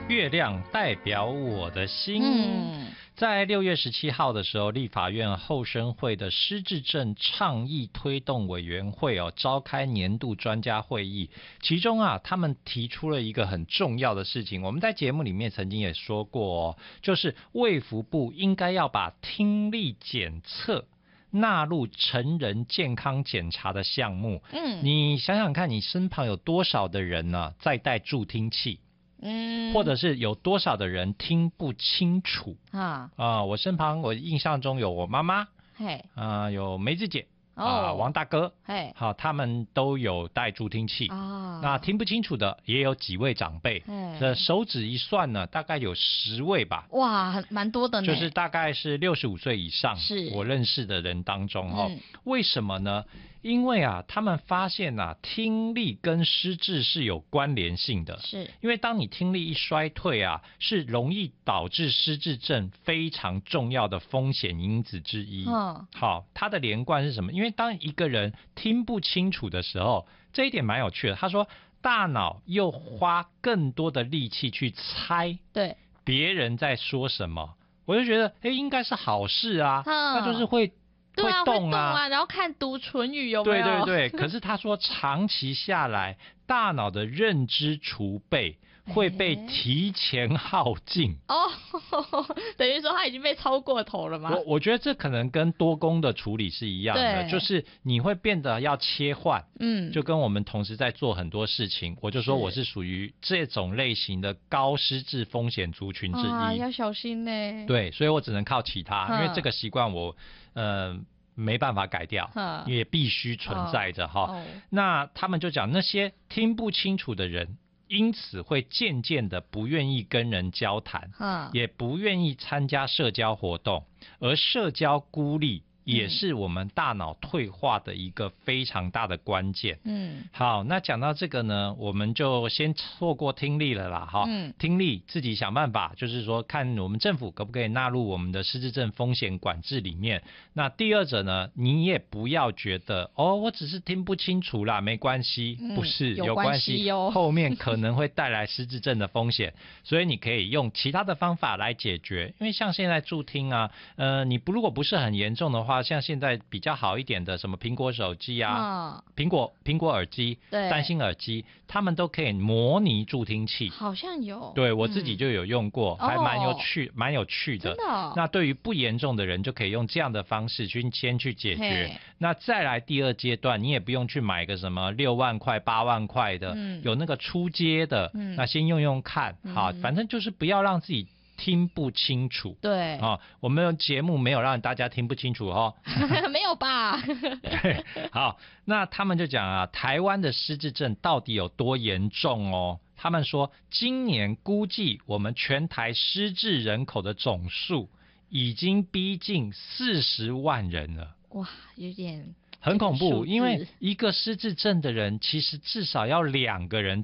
月亮代表我的心。在6月17号的时候，立法院后生会的失智症倡议推动委员会召开年度专家会议，其中他们提出了一个很重要的事情，我们在节目里面曾经也说过就是卫福部应该要把听力检测纳入成人健康检查的项目。你想想看，你身旁有多少的人在戴助听器？或者是有多少的人听不清楚我身旁我印象中有我妈妈，有梅子姐王大哥，好，他们都有戴助听器那听不清楚的也有几位长辈，这手指一算呢，大概有10位吧。 哇，蛮多的呢。 就是大概是65岁以上， 是我认识的人当中为什么呢？因为他们发现听力跟失智是有关联性的，是因为当你听力一衰退是容易导致失智症非常重要的风险因子之一。好，它的连贯是什么？因为当一个人听不清楚的时候，这一点蛮有趣的。他说，大脑又花更多的力气去猜别人在说什么，我就觉得应该是好事那就是会动然后看读唇语有没有？ 对，可是他说长期下来，大脑的认知储备会被提前耗尽。 等于说他已经被超过头了吗？ 我觉得这可能跟多工的处理是一样的，就是你会变得要切换。就跟我们同时在做很多事情，我就说我是属于这种类型的高失智风险族群之一。 要小心呢。 对，所以我只能靠其他，因为这个习惯我没办法改掉，也必须存在着那他们就讲那些听不清楚的人，因此会渐渐的不愿意跟人交谈，也不愿意参加社交活动，而社交孤立也是我们大脑退化的一个非常大的关键。好，那讲到这个呢，我们就先错过听力了啦听力自己想办法，就是说看我们政府可不可以纳入我们的失智症风险管制里面。那第二者呢，你也不要觉得我只是听不清楚啦，没关系，不是，有关系后面可能会带来失智症的风险，所以你可以用其他的方法来解决。因为像现在助听你如果不是很严重的话，像现在比较好一点的什么苹果手机苹果耳机、三星耳机，他们都可以模拟助听器。 好像有， 对，我自己就有用过，还蛮有趣的。真的那对于不严重的人，就可以用这样的方式先去解决。那再来第二阶段，你也不用去买个什么6万块、8万块的，有那个初阶的，那先用看。好，反正就是不要让自己听不清楚。对我们的节目没有让大家听不清楚没有吧？ 对，好，那他们就讲台湾的失智症到底有多严重他们说今年估计我们全台失智人口的总数已经逼近40万人了。哇，有点很恐怖，因为一个失智症的人其实至少要2个人